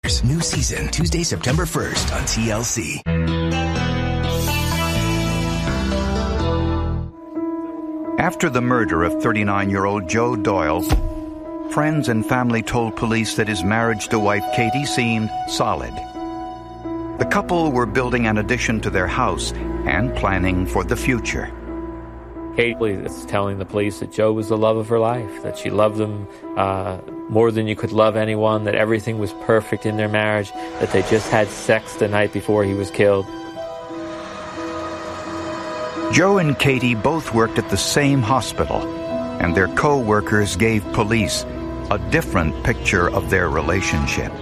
Sisters. New season, Tuesday, September 1st on TLC. After the murder of 39-year-old Joe Doyle, friends and family told police that his marriage to wife Katie seemed solid. The couple were building an addition to their house and planning for the future. Katie is telling the police that Joe was the love of her life, that she loved him more than you could love anyone, that everything was perfect in their marriage, that they just had sex the night before he was killed. Joe and Katie both worked at the same hospital, and their co-workers gave police a different picture of their relationship.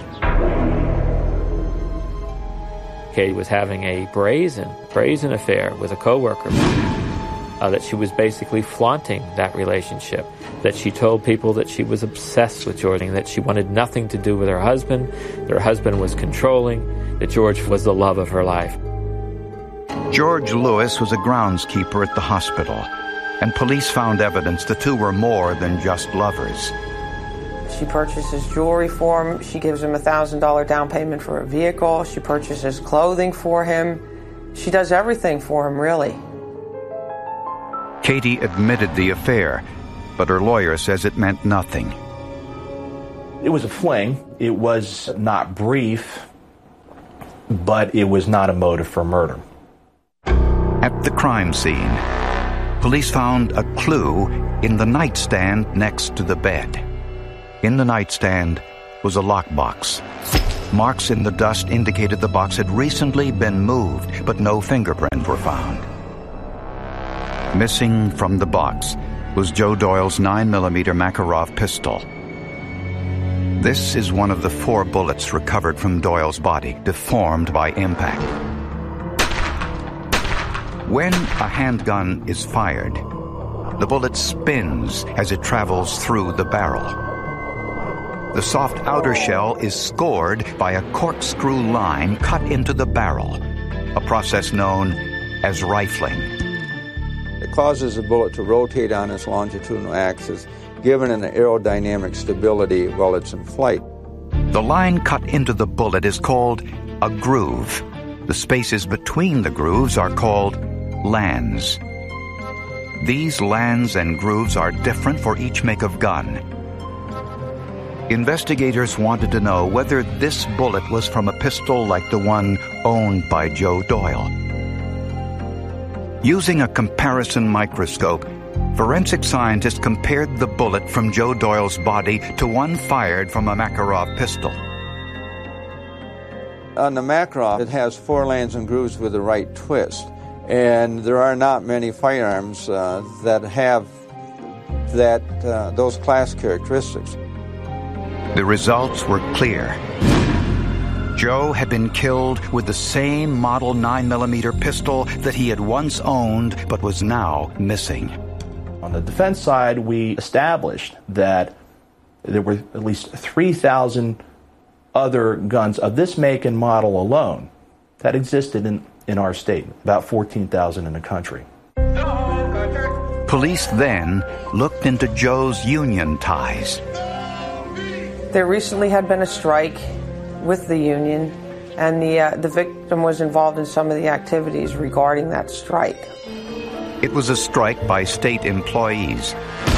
Katie was having a brazen affair with a co-worker. That she was basically flaunting that relationship, that she told people that she was obsessed with George, that she wanted nothing to do with her husband, that her husband was controlling, that George was the love of her life. George Lewis was a groundskeeper at the hospital, and police found evidence the two were more than just lovers. She purchases jewelry for him. She gives him a $1,000 down payment for a vehicle. She purchases clothing for him. She does everything for him, really. Katie admitted the affair, but her lawyer says it meant nothing. It was a fling. It was not brief, but it was not a motive for murder. At the crime scene, police found a clue in the nightstand next to the bed. In the nightstand was a lockbox. Marks in the dust indicated the box had recently been moved, but no fingerprints were found. Missing from the box was Joe Doyle's 9mm Makarov pistol. This is one of the 4 bullets recovered from Doyle's body, deformed by impact. When a handgun is fired, the bullet spins as it travels through the barrel. The soft outer shell is scored by a corkscrew line cut into the barrel, a process known as rifling. It causes the bullet to rotate on its longitudinal axis, giving an aerodynamic stability while it's in flight. The line cut into the bullet is called a groove. The spaces between the grooves are called lands. These lands and grooves are different for each make of gun. Investigators wanted to know whether this bullet was from a pistol like the one owned by Joe Doyle. Using a comparison microscope, forensic scientists compared the bullet from Joe Doyle's body to one fired from a Makarov pistol. On the Makarov, it has 4 lands and grooves with the right twist. And there are not many firearms that have those class characteristics. The results were clear. Joe had been killed with the same model 9mm pistol that he had once owned but was now missing. On the defense side, we established that there were at least 3,000 other guns of this make and model alone that existed in our state, about 14,000 in the country. Police then looked into Joe's union ties. There recently had been a strike with the union, and the victim was involved in some of the activities regarding that strike. It was a strike by state employees.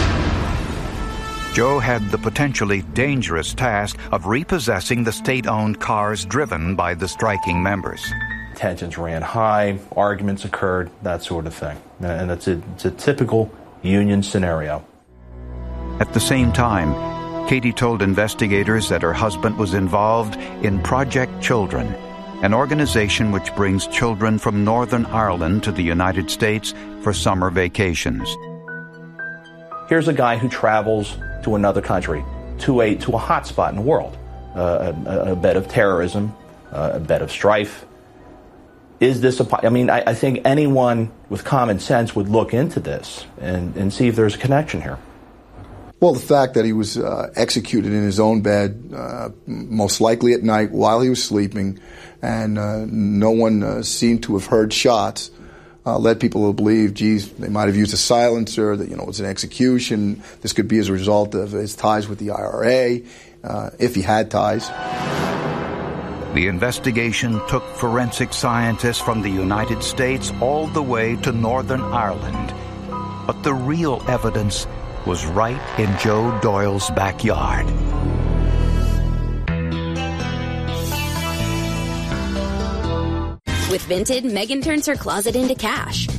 Joe had the potentially dangerous task of repossessing the state-owned cars driven by the striking members. Tensions ran high, arguments occurred, that sort of thing. And it's a typical union scenario. At the same time, Katie told investigators that her husband was involved in Project Children, an organization which brings children from Northern Ireland to the United States for summer vacations. Here's a guy who travels to another country, to a hot spot in the world, a bed of terrorism, a bed of strife. Is this I think anyone with common sense would look into this and see if there's a connection here. Well, the fact that he was executed in his own bed, most likely at night while he was sleeping, and no one seemed to have heard shots, led people to believe, geez, they might have used a silencer, that, it was an execution. This could be as a result of his ties with the IRA, if he had ties. The investigation took forensic scientists from the United States all the way to Northern Ireland. But the real evidence was right in Joe Doyle's backyard. With Vinted, Megan turns her closet into cash.